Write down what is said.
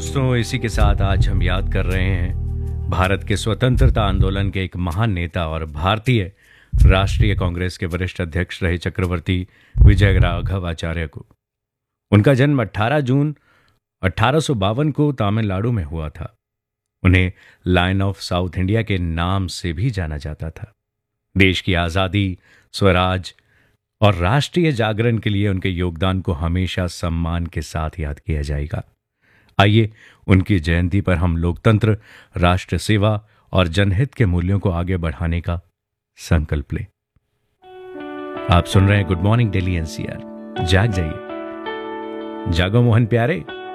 दोस्तों, इसी के साथ आज हम याद कर रहे हैं भारत के स्वतंत्रता आंदोलन के एक महान नेता और भारतीय राष्ट्रीय कांग्रेस के वरिष्ठ अध्यक्ष रहे चक्रवर्ती विजय राघव आचार्य को। उनका जन्म 18 जून 1852 को तमिलनाडु में हुआ था। उन्हें लायन ऑफ साउथ इंडिया के नाम से भी जाना जाता था। देश की आजादी, स्वराज और राष्ट्रीय जागरण के लिए उनके योगदान को हमेशा सम्मान के साथ याद किया जाएगा। आइए उनकी जयंती पर हम लोकतंत्र, राष्ट्र सेवा और जनहित के मूल्यों को आगे बढ़ाने का संकल्प लें। आप सुन रहे हैं गुड मॉर्निंग दिल्ली एनसीआर। जाग जाइए, जागो मोहन प्यारे।